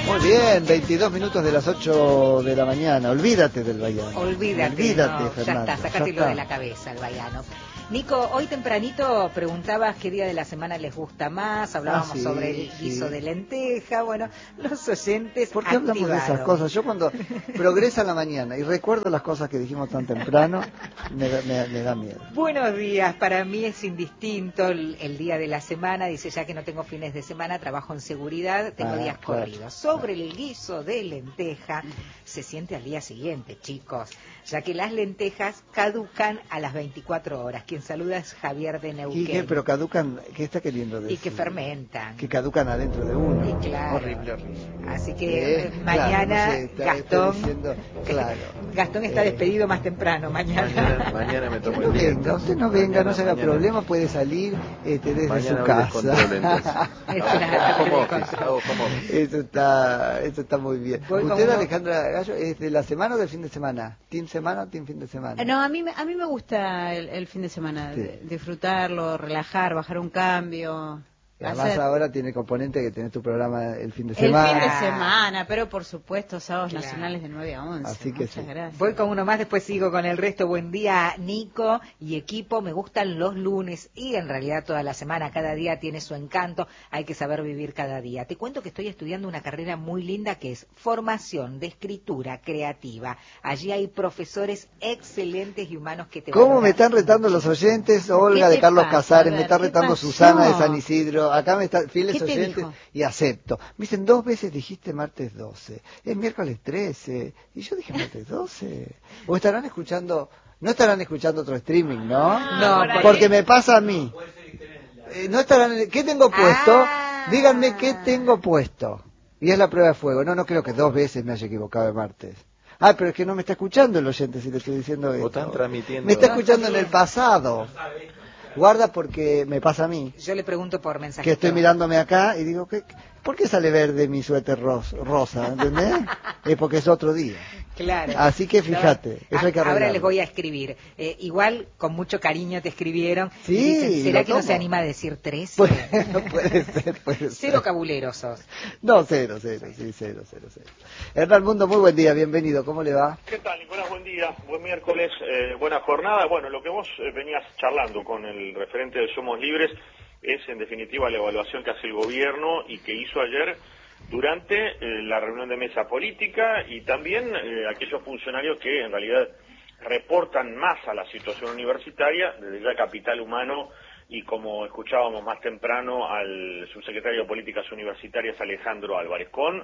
Muy bien, 22 minutos de las 8 de la mañana. Olvídate del Bahiano. Olvídate, no, Fernando. Ya está, sacátelo de la cabeza el Bahiano. Nico, hoy tempranito preguntabas qué día de la semana les gusta más, hablábamos sobre el guiso de lenteja, bueno, los oyentes ¿Por qué hablamos de esas cosas? Yo cuando progresa la mañana y recuerdo las cosas que dijimos tan temprano, me da miedo. Buenos días, para mí es indistinto el día de la semana, dice ya que no tengo fines de semana, trabajo en seguridad, tengo días corridos. Sobre el guiso de lenteja, se siente al día siguiente, chicos, ya que las lentejas caducan a las 24 horas. Quien saluda es Javier de Neuquén. ¿Y qué? Pero caducan, ¿qué está queriendo decir? Y que fermentan. Que caducan adentro de uno. Y claro. Horrible. Así que mañana Gastón, diciendo, Gastón está despedido más temprano mañana. Mañana me tomo el día. Usted no venga, no se haga problema, puede salir desde su casa. Eso está muy bien. ¿Usted, Alejandra Gallo, es de la semana o del fin de semana? ¿Team semana o team fin de semana? No, a mí me gusta el fin de semana, disfrutarlo, relajar, bajar un cambio. Además ahora tiene componente que tenés tu programa el fin de semana. El fin de semana, pero por supuesto sábados nacionales de 9 a 11. Así que muchas gracias. Voy con uno más, después sigo con el resto. Buen día, Nico y equipo. Me gustan los lunes y en realidad toda la semana. Cada día tiene su encanto. Hay que saber vivir cada día. Te cuento que estoy estudiando una carrera muy linda que es formación de escritura creativa. Allí hay profesores excelentes y humanos que te ¿Cómo me están retando los oyentes? Olga de Carlos Casares, me está retando Susana de San Isidro. Acá me están fieles oyentes y acepto. Me dicen, 2 veces dijiste martes 12, es miércoles 13. Y yo dije martes 12. ¿O estarán escuchando? No estarán escuchando otro streaming, ¿no? No, porque me pasa a mí. No estarán. ¿Qué tengo puesto? Díganme qué tengo puesto. Y es la prueba de fuego. No creo que 2 veces me haya equivocado de martes. Pero es que no me está escuchando el oyente si le estoy diciendo esto. Están transmitiendo. Me está escuchando en el pasado. Guarda porque me pasa a mí. Yo le pregunto por mensaje. Que estoy mirándome acá y digo, ¿por qué sale verde mi suéter rosa? ¿Entendés? Es porque es otro día. Claro. Así que fíjate, eso hay que arreglarlo. Ahora les voy a escribir. Igual, con mucho cariño te escribieron. Sí, dicen, ¿será que no se anima a decir 13? No puede ser. Cero cabuleros sos. No, cero. Hernán Mundo, muy buen día, bienvenido. ¿Cómo le va? ¿Qué tal, Nicolás? Buen día, buen miércoles, buena jornada. Bueno, lo que vos venías charlando con el referente de Somos Libres es, en definitiva, la evaluación que hace el gobierno y que hizo ayer durante la reunión de mesa política y también aquellos funcionarios que en realidad reportan más a la situación universitaria, desde ya Capital Humano y, como escuchábamos más temprano, al subsecretario de Políticas Universitarias Alejandro Álvarez, con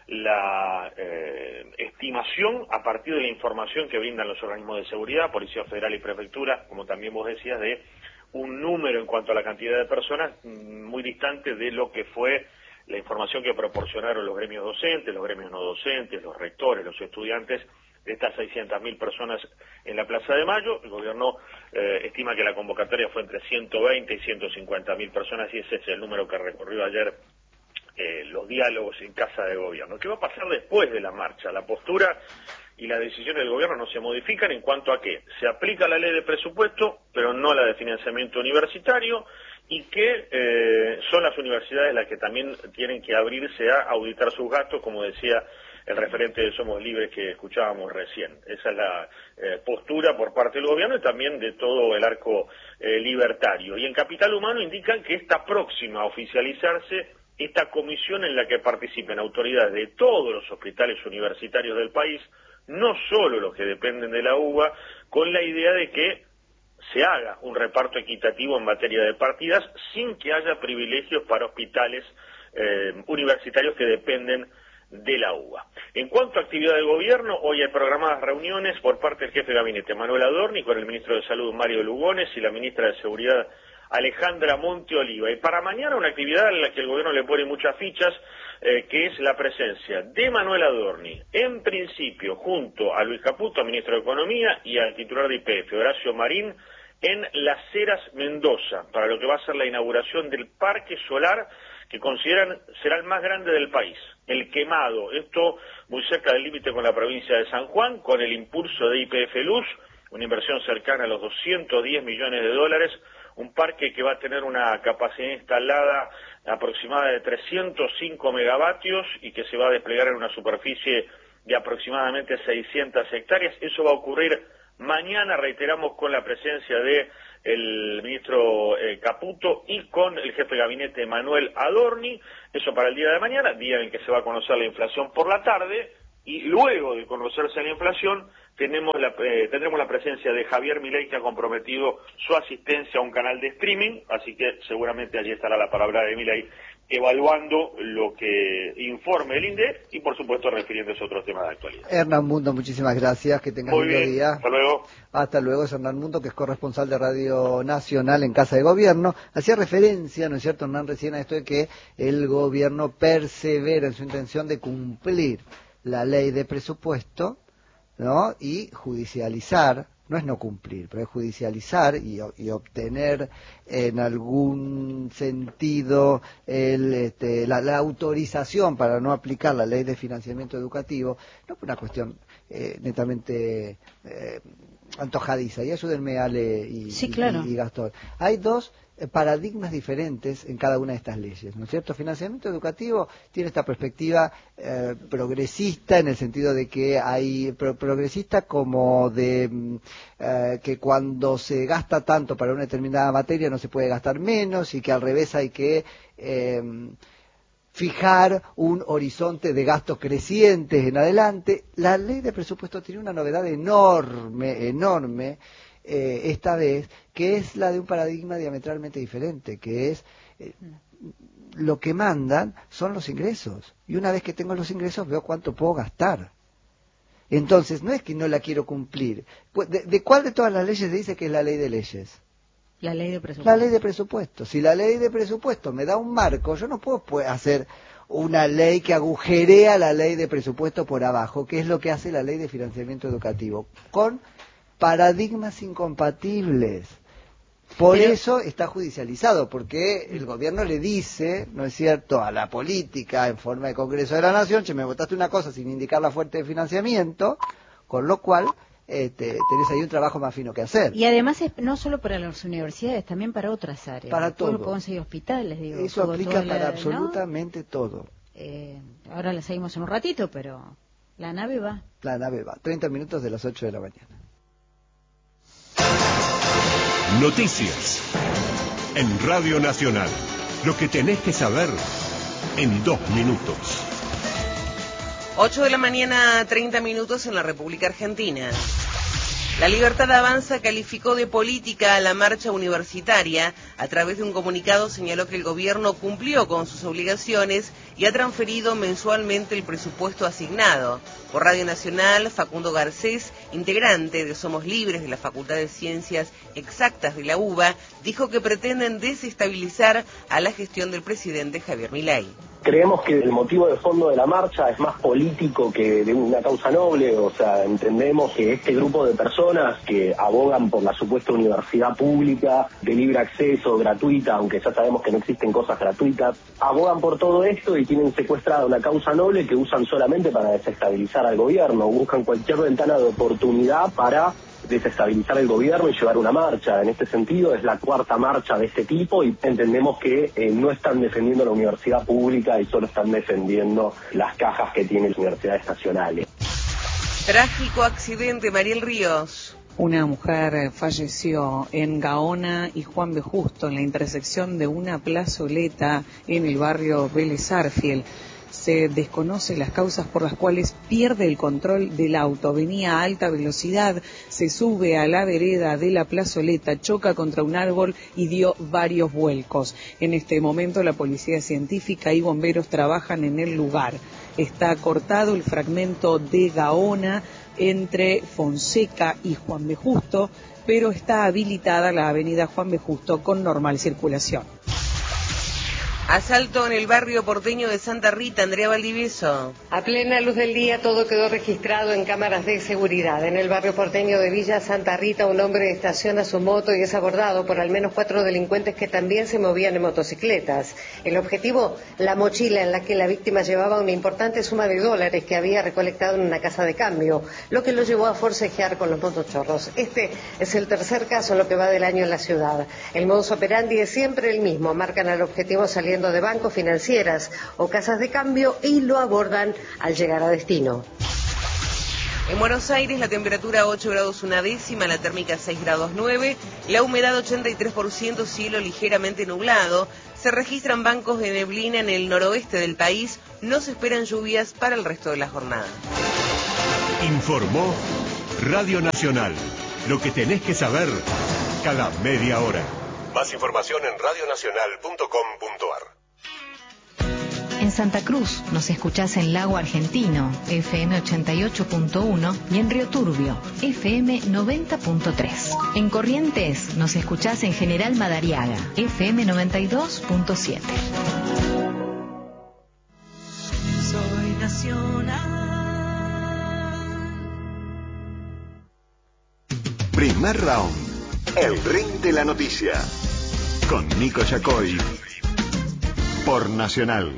la estimación a partir de la información que brindan los organismos de seguridad, Policía Federal y Prefectura, como también vos decías, de un número en cuanto a la cantidad de personas muy distante de lo que fue la información que proporcionaron los gremios docentes, los gremios no docentes, los rectores, los estudiantes de estas 600.000 personas en la Plaza de Mayo. El gobierno estima que la convocatoria fue entre 120 y 150.000 personas y ese es el número que recorrió ayer los diálogos en Casa de Gobierno. ¿Qué va a pasar después de la marcha? La postura y las decisiones del gobierno no se modifican en cuanto a que se aplica la ley de presupuesto, pero no la de financiamiento universitario, y que son las universidades las que también tienen que abrirse a auditar sus gastos, como decía el referente de Somos Libres que escuchábamos recién. Esa es la postura por parte del gobierno y también de todo el arco libertario. Y en Capital Humano indican que está próxima a oficializarse esta comisión en la que participen autoridades de todos los hospitales universitarios del país, no solo los que dependen de la UBA, con la idea de que se haga un reparto equitativo en materia de partidas sin que haya privilegios para hospitales universitarios que dependen de la UBA. En cuanto a actividad del gobierno, hoy hay programadas reuniones por parte del jefe de gabinete Manuel Adorni con el ministro de Salud Mario Lugones y la ministra de Seguridad Alejandra Monteoliva. Y para mañana una actividad en la que el gobierno le pone muchas fichas, que es la presencia de Manuel Adorni, en principio junto a Luis Caputo, ministro de Economía, y al titular de YPF, Horacio Marín, en Las Heras, Mendoza, para lo que va a ser la inauguración del parque solar que consideran será el más grande del país, el Quemado, esto muy cerca del límite con la provincia de San Juan, con el impulso de YPF Luz, una inversión cercana a los 210 millones de dólares, un parque que va a tener una capacidad instalada aproximada de 305 megavatios y que se va a desplegar en una superficie de aproximadamente 600 hectáreas. Eso va a ocurrir mañana, reiteramos, con la presencia de el ministro Caputo y con el jefe de gabinete Manuel Adorni. Eso para el día de mañana, día en que se va a conocer la inflación por la tarde, y luego de conocerse la inflación tendremos la presencia de Javier Milei, que ha comprometido su asistencia a un canal de streaming, así que seguramente allí estará la palabra de Milei evaluando lo que informe el INDEC y por supuesto refiriéndose a otros temas de actualidad. Hernán Mundo, muchísimas gracias, que tengas un buen día. Hasta luego. Hasta luego. Es Hernán Mundo, que es corresponsal de Radio Nacional en Casa de Gobierno. Hacía referencia, ¿no es cierto, Hernán, recién a esto de que el gobierno persevera en su intención de cumplir la ley de presupuesto, ¿no? Y judicializar, no es no cumplir, pero es judicializar y obtener en algún sentido la autorización para no aplicar la ley de financiamiento educativo, no por una cuestión netamente antojadiza. Y ayúdenme, Ale y Gastón. Hay dos paradigmas diferentes en cada una de estas leyes, ¿no es cierto? Financiamiento educativo tiene esta perspectiva progresista, en el sentido de que hay progresista como de que cuando se gasta tanto para una determinada materia no se puede gastar menos, y que al revés hay que fijar un horizonte de gastos crecientes en adelante. La ley de presupuesto tiene una novedad enorme, esta vez, que es la de un paradigma diametralmente diferente, que es lo que mandan son los ingresos, y una vez que tengo los ingresos veo cuánto puedo gastar. Entonces no es que no la quiero cumplir. ¿De cuál de todas las leyes se dice que es la ley de leyes? La ley de presupuesto. La ley de presupuesto. Si la ley de presupuesto me da un marco, yo no puedo hacer una ley que agujerea la ley de presupuesto por abajo, que es lo que hace la ley de financiamiento educativo, con paradigmas incompatibles. Por eso está judicializado, porque el gobierno le dice, ¿no es cierto?, a la política en forma de Congreso de la Nación: che, me votaste una cosa sin indicar la fuente de financiamiento, con lo cual tenés ahí un trabajo más fino que hacer. Y además es no solo para las universidades, también para otras áreas. Para todo. Pueden ser hospitales, digo. Eso aplica para absolutamente todo. Ahora la seguimos en un ratito, pero la nave va. La nave va. 30 minutos de las 8 de la mañana. Noticias en Radio Nacional. Lo que tenés que saber en 2 minutos. 8 de la mañana, 30 minutos en la República Argentina. La Libertad Avanza calificó de política a la marcha universitaria. A través de un comunicado señaló que el gobierno cumplió con sus obligaciones y ha transferido mensualmente el presupuesto asignado. Por Radio Nacional, Facundo Garcés, integrante de Somos Libres de la Facultad de Ciencias Exactas de la UBA, dijo que pretenden desestabilizar a la gestión del presidente Javier Milei. Creemos que el motivo de fondo de la marcha es más político que de una causa noble. O sea, entendemos que este grupo de personas que abogan por la supuesta universidad pública de libre acceso, gratuita, aunque ya sabemos que no existen cosas gratuitas, abogan por todo esto y tienen secuestrada una causa noble que usan solamente para desestabilizar al gobierno. Buscan cualquier ventana de oportunidad para desestabilizar el gobierno y llevar una marcha. En este sentido, es la 4ª marcha de este tipo y entendemos que no están defendiendo la universidad pública y solo están defendiendo las cajas que tienen las universidades nacionales. Trágico accidente, Mariel Ríos. Una mujer falleció en Gaona y Juan B. Justo, en la intersección de una plazoleta en el barrio Vélez Sarsfield. Se desconocen las causas por las cuales pierde el control del auto. Venía a alta velocidad, se sube a la vereda de la plazoleta, choca contra un árbol y dio varios vuelcos. En este momento la policía científica y bomberos trabajan en el lugar. Está cortado el fragmento de Gaona entre Fonseca y Juan B. Justo, pero está habilitada la avenida Juan B. Justo con normal circulación. Asalto en el barrio porteño de Santa Rita, Andrea Valdivieso. A plena luz del día todo quedó registrado en cámaras de seguridad. En el barrio porteño de Villa Santa Rita, un hombre estaciona su moto y es abordado por al menos 4 delincuentes que también se movían en motocicletas. El objetivo, la mochila en la que la víctima llevaba una importante suma de dólares que había recolectado en una casa de cambio, lo que lo llevó a forcejear con los motochorros. Este es el 3er caso en lo que va del año en la ciudad. El modus operandi es siempre el mismo, marcan al objetivo saliendo saliendo de bancos, financieras o casas de cambio y lo abordan al llegar a destino. En Buenos Aires la temperatura 8 grados 1 la térmica 6 grados 9, la humedad 83%, cielo ligeramente nublado. Se registran bancos de neblina en el noroeste del país, no se esperan lluvias para el resto de la jornada. Informó Radio Nacional, lo que tenés que saber cada media hora. Más información en radionacional.com.ar. En Santa Cruz nos escuchás en Lago Argentino, FM 88.1 y en Río Turbio, FM 90.3. En Corrientes nos escuchás en General Madariaga, FM 92.7. Soy nacional. Primer round. El ring de la noticia. Con Nico Yacoy. Por Nacional.